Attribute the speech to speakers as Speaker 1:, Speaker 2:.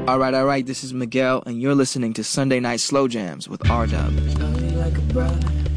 Speaker 1: All right, this is Miguel, and you're listening to Sunday Night Slow Jams with R-Dub.
Speaker 2: Love you like a brother,